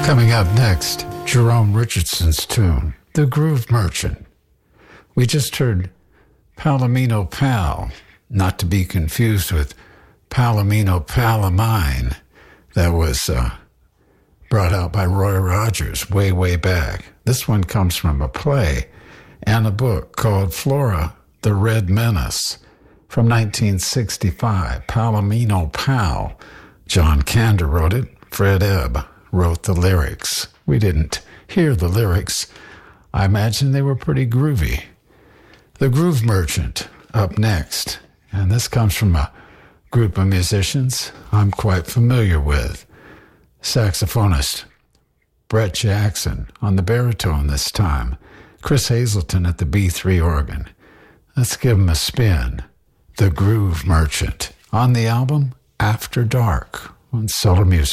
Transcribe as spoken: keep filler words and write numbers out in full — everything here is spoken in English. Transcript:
Coming up next, Jerome Richardson's tune, The Groove Merchant. We just heard Palomino Pal, not to be confused with Palomino Palamine. That was uh, brought out by Roy Rogers way, way back. This one comes from a play and a book called Flora, the Red Menace from nineteen sixty-five. Palomino Pal. John Kander wrote it. Fred Ebb wrote the lyrics. We didn't hear the lyrics. I imagine they were pretty groovy. The Groove Merchant up next. And this comes from a group of musicians I'm quite familiar with. Saxophonist Brett Jackson on the baritone this time. Chris Hazelton at the B three organ. Let's give him a spin. The Groove Merchant on the album After Dark on Solar Music.